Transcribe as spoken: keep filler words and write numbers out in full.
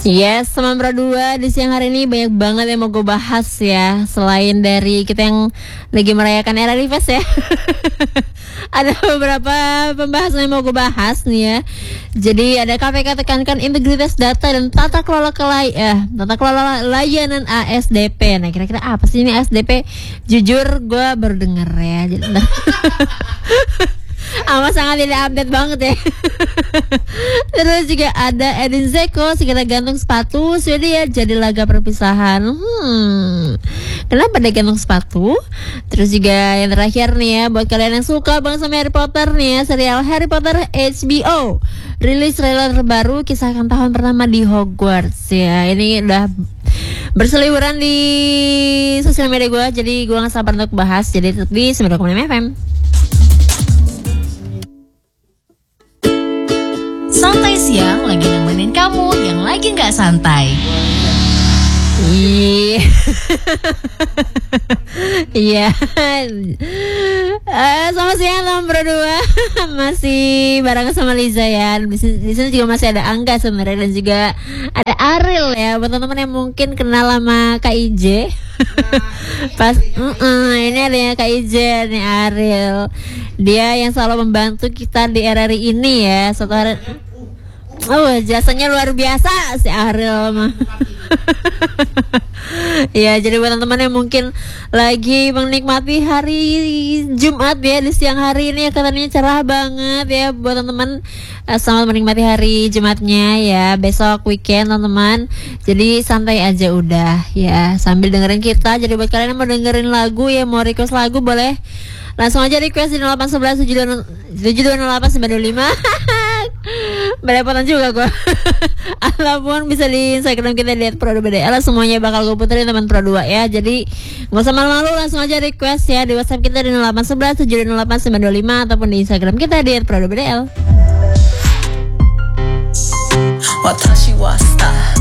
Yes, teman Pro dua di siang hari ini banyak banget yang mau gue bahas ya. Selain dari kita yang lagi merayakan era Rivas ya. Ada beberapa pembahasan yang mau gue bahas nih ya. Jadi ada K P K tekankan integritas data dan tata kelola kelay eh, tata kelola layanan A S D P. Nah kira-kira apa sih ini A S D P? Jujur gue baru denger ya. Ama sangat tidak update banget ya. Terus juga ada Edin Zeko segera gantung sepatu sudah ya jadi laga perpisahan. Hmm, kenapa dia gantung sepatu? Terus juga yang terakhir nih ya, buat kalian yang suka banget sama Harry Potter nih ya, serial Harry Potter H B O rilis trailer terbaru kisahkan tahun pertama di Hogwarts ya. Ini udah berseliweran di sosial media gue, jadi gue gak sabar untuk bahas. Jadi tetap di sembilan puluh enam F M. Santai siang lagi nemenin kamu yang lagi gak santai. Iya. Iya. Eh, selamat siang teman Pro dua. Masih bareng sama Liza ya. Di sini, di sini juga masih ada Angga sebenarnya dan juga ada Ariel ya. Buat teman-teman yang mungkin kenal sama Kak I J. Pas uh-uh, ini adanya Kak I J nih, Ariel. Dia yang selalu membantu kita di R R I ini ya. Suatu hari, oh jasanya luar biasa si Ariel mah. Ya jadi buat teman-teman yang mungkin lagi menikmati hari Jumat ya, di siang hari ini ya, katanya cerah banget ya. Buat teman-teman uh, selamat menikmati hari Jumatnya ya. Besok weekend teman-teman, jadi santai aja udah ya sambil dengerin kita. Jadi buat kalian yang mau dengerin lagu ya, mau request lagu boleh langsung aja request di nol delapan satu satu tujuh dua nol delapan sembilan dua lima. Berepatan juga gue. Ataupun bisa di Instagram kita di et pro dua b d l. Semuanya bakal gue puterin teman Pro dua ya. Jadi gak usah malu-malu, langsung aja request ya di WhatsApp kita di nol delapan satu tujuh dua nol delapan sembilan dua lima ataupun di Instagram kita di et pro dua b d l. Watashi wa star.